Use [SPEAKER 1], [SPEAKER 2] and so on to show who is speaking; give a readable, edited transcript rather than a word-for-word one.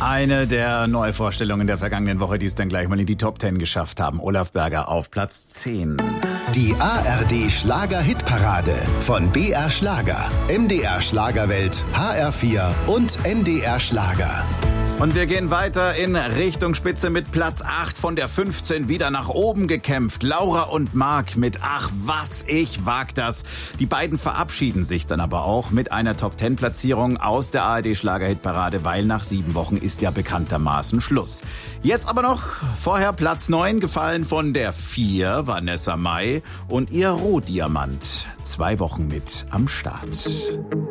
[SPEAKER 1] Eine der Neuvorstellungen der vergangenen Woche, die es dann gleich mal in die Top 10 geschafft haben. Olaf Berger auf Platz 10.
[SPEAKER 2] Die ARD Schlager-Hitparade von BR Schlager, MDR Schlagerwelt, HR4 und NDR Schlager.
[SPEAKER 1] Und wir gehen weiter in Richtung Spitze mit Platz 8 von der 15 wieder nach oben gekämpft. Laura und Marc mit Ach, was ich wag das. Die beiden verabschieden sich dann aber auch mit einer Top-10-Platzierung aus der ARD Schlager-Hitparade, weil nach 7 Wochen ist ja bekanntermaßen Schluss. Jetzt aber noch vorher Platz 9, gefallen von der 4, Vanessa Mai und ihr Rohdiamant. 2 Wochen mit am Start.